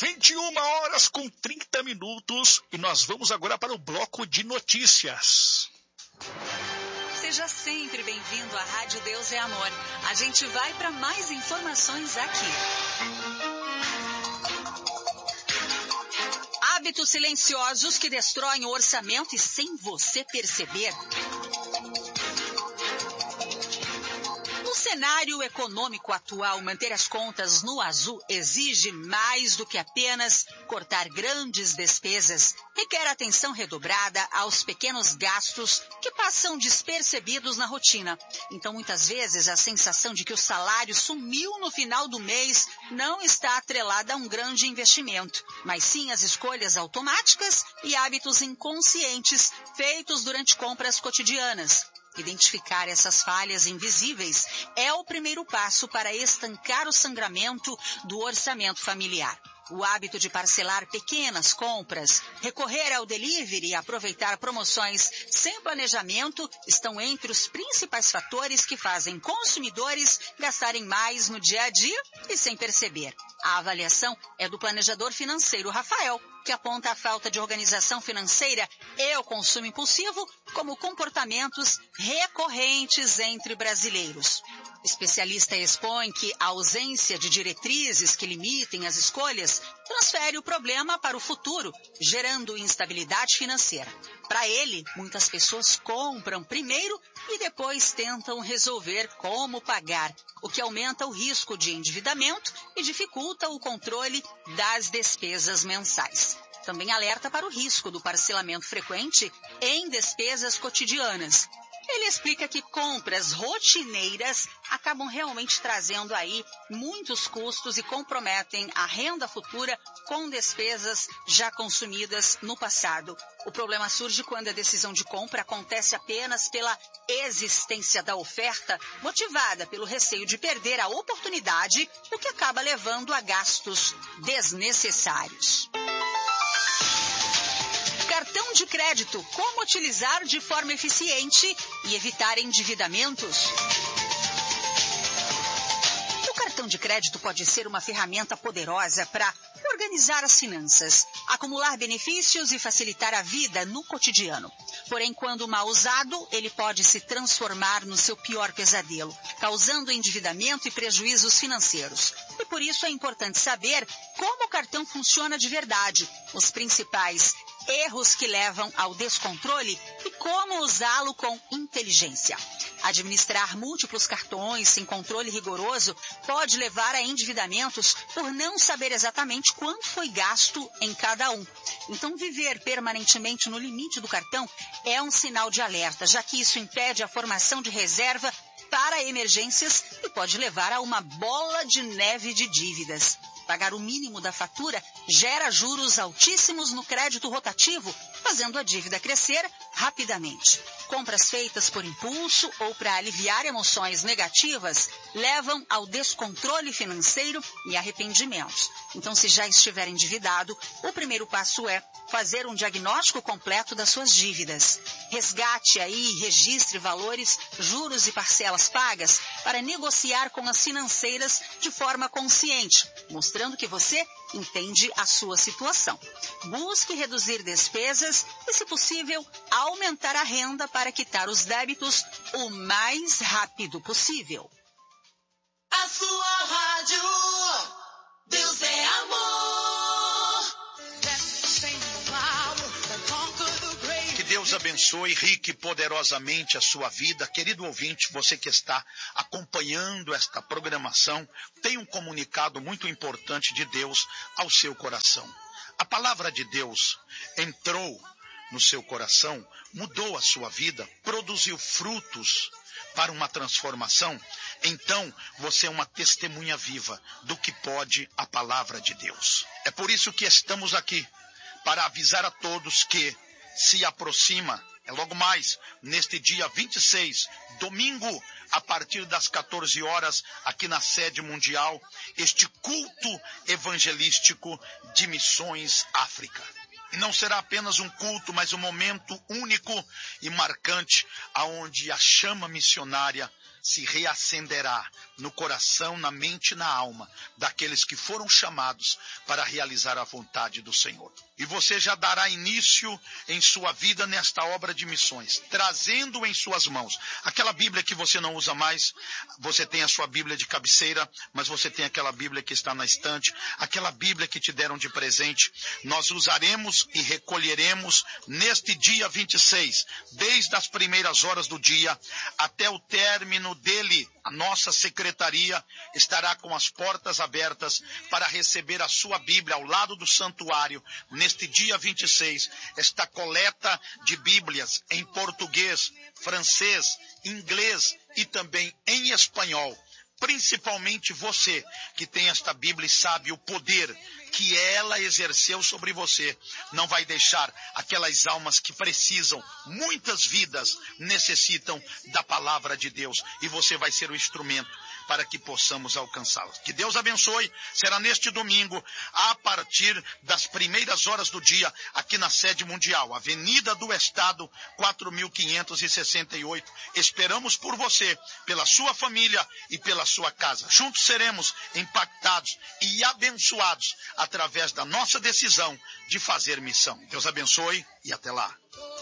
21h30 e nós vamos agora para o bloco de notícias. Seja sempre bem-vindo à Rádio Deus é Amor. A gente vai para mais informações aqui. Hábitos silenciosos que destroem o orçamento e sem você perceber. No cenário econômico atual, manter as contas no azul exige mais do que apenas cortar grandes despesas. Requer atenção redobrada aos pequenos gastos que passam despercebidos na rotina. Então, muitas vezes, a sensação de que o salário sumiu no final do mês não está atrelada a um grande investimento, mas sim às escolhas automáticas e hábitos inconscientes feitos durante compras cotidianas. Identificar essas falhas invisíveis é o primeiro passo para estancar o sangramento do orçamento familiar. O hábito de parcelar pequenas compras, recorrer ao delivery e aproveitar promoções sem planejamento estão entre os principais fatores que fazem consumidores gastarem mais no dia a dia e sem perceber. A avaliação é do planejador financeiro Rafael, que aponta a falta de organização financeira e o consumo impulsivo como comportamentos recorrentes entre brasileiros. O especialista expõe que a ausência de diretrizes que limitem as escolhas transfere o problema para o futuro, gerando instabilidade financeira. Para ele, muitas pessoas compram primeiro e depois tentam resolver como pagar, o que aumenta o risco de endividamento e dificulta o controle das despesas mensais. Também alerta para o risco do parcelamento frequente em despesas cotidianas. Ele explica que compras rotineiras acabam realmente trazendo aí muitos custos e comprometem a renda futura com despesas já consumidas no passado. O problema surge quando a decisão de compra acontece apenas pela existência da oferta, motivada pelo receio de perder a oportunidade, o que acaba levando a gastos desnecessários. Cartão de crédito, como utilizar de forma eficiente e evitar endividamentos? O cartão de crédito pode ser uma ferramenta poderosa para organizar as finanças, acumular benefícios e facilitar a vida no cotidiano. Porém, quando mal usado, ele pode se transformar no seu pior pesadelo, causando endividamento e prejuízos financeiros. E por isso é importante saber como o cartão funciona de verdade, os principais erros que levam ao descontrole e como usá-lo com inteligência. Administrar múltiplos cartões sem controle rigoroso pode levar a endividamentos por não saber exatamente quanto foi gasto em cada um. Então, viver permanentemente no limite do cartão é um sinal de alerta, já que isso impede a formação de reserva para emergências e pode levar a uma bola de neve de dívidas. Pagar o mínimo da fatura gera juros altíssimos no crédito rotativo, fazendo a dívida crescer rapidamente. Compras feitas por impulso ou para aliviar emoções negativas levam ao descontrole financeiro e arrependimentos. Então, se já estiver endividado, o primeiro passo é fazer um diagnóstico completo das suas dívidas. Resgate aí e registre valores, juros e parcelas pagas para negociar com as financeiras de forma consciente, mostrando que você entende a sua situação. Busque reduzir despesas e, se possível, aumentar a renda para quitar os débitos o mais rápido possível. A sua rádio, Deus é amor. Que Deus abençoe rique e poderosamente a sua vida. Querido ouvinte, você que está acompanhando esta programação, tem um comunicado muito importante de Deus ao seu coração. A palavra de Deus entrou no seu coração, mudou a sua vida, produziu frutos para uma transformação. Então, você é uma testemunha viva do que pode a palavra de Deus. É por isso que estamos aqui, para avisar a todos que se aproxima, é logo mais, neste dia 26, domingo, a partir das 14 horas, aqui na sede mundial, este culto evangelístico de Missões África. E não será apenas um culto, mas um momento único e marcante, aonde a chama missionária se reacenderá no coração, na mente e na alma daqueles que foram chamados para realizar a vontade do Senhor. E você já dará início em sua vida nesta obra de missões, trazendo em suas mãos aquela Bíblia que você não usa mais. Você tem a sua Bíblia de cabeceira, mas você tem aquela Bíblia que está na estante, aquela Bíblia que te deram de presente. Nós usaremos e recolheremos neste dia 26, desde as primeiras horas do dia até o término dele. A nossa secretaria estará com as portas abertas para receber a sua Bíblia ao lado do santuário. Neste dia 26, esta coleta de Bíblias em português, francês, inglês e também em espanhol. Principalmente você que tem esta Bíblia e sabe o poder que ela exerceu sobre você, não vai deixar aquelas almas que precisam, muitas vidas necessitam da palavra de Deus, e você vai ser o instrumento para que possamos alcançá-las. Que Deus abençoe. Será neste domingo, a partir das primeiras horas do dia, aqui na sede mundial, Avenida do Estado, 4568. Esperamos por você, pela sua família e pela sua casa. Juntos seremos impactados e abençoados através da nossa decisão de fazer missão. Deus abençoe e até lá.